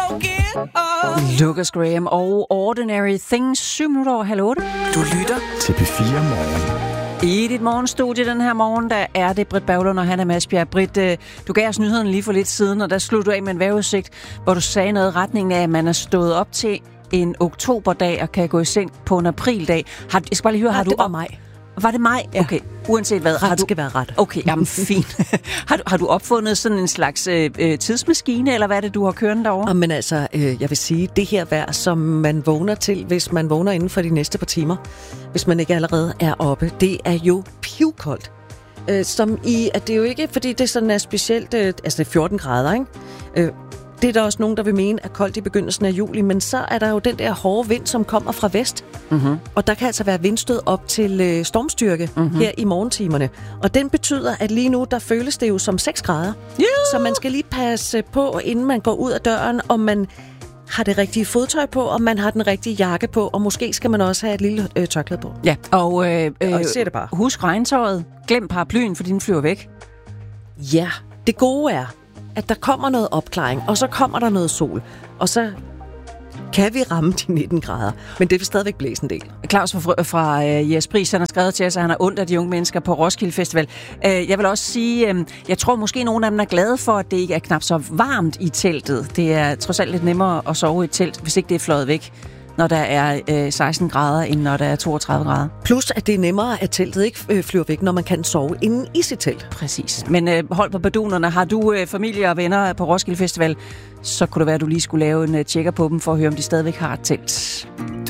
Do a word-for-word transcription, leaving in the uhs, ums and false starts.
Lucas Graham og Ordinary Things, syv minutter over halv otte. Du lytter til P fire Morgen. I dit morgenstudie den her morgen, der er det Britt Berglund og Hanna Masbjerg. Britt, du gav os nyheden lige for lidt siden, og der slog du af med en vejrudsigt, hvor du sagde noget i retning af, at man er stået op til en oktoberdag og kan gå i seng på en aprildag. Har, jeg skal bare lige høre, ja, har du det var op... mig. Var det mig? Ja. Okay, uanset hvad. Ret har du... skal være ret. Okay, jamen fint. har, du, har du opfundet sådan en slags øh, tidsmaskine, eller hvad er det, du har kørende derovre? Men altså, øh, jeg vil sige, det her vejr, som man vågner til, hvis man vågner inden for de næste par timer, hvis man ikke allerede er oppe, det er jo pivkoldt. Øh, som i, at det er jo ikke, fordi det sådan er specielt, øh, altså det er fjorten grader, ikke? Øh, Det er der også nogen, der vil mene er koldt i begyndelsen af juli, men så er der jo den der hårde vind, som kommer fra vest. Mm-hmm. Og der kan altså være vindstød op til øh, stormstyrke mm-hmm. her i morgentimerne. Og den betyder, at lige nu, der føles det jo som seks grader. Yeah. Så man skal lige passe på, inden man går ud af døren, om man har det rigtige fodtøj på, om man har den rigtige jakke på, og måske skal man også have et lille øh, tørklæde på. Ja, og, øh, øh, og se det bare. Husk regntøjet. Glem paraplyen, for den flyver væk. Ja, det gode er, at der kommer noget opklaring, og så kommer der noget sol, og så kan vi ramme de nitten grader. Men det vil stadigvæk blæse en del. Claus fra, fra uh, Jespris, han har skrevet til os, at han har ondt af de unge mennesker på Roskilde Festival. Uh, jeg vil også sige, uh, jeg tror måske nogle af dem er glade for, at det ikke er knap så varmt i teltet. Det er trods alt lidt nemmere at sove i et telt, hvis ikke det er fløjet væk, når der er øh, seksten grader, end når der er toogtredive grader. Plus, at det er nemmere, at teltet ikke øh, flyver væk, når man kan sove inde i sit telt. Præcis. Men øh, hold på badunerne. Har du øh, familie og venner på Roskilde Festival, så kunne det være, at du lige skulle lave en øh, tjekker på dem, for at høre, om de stadigvæk har et telt.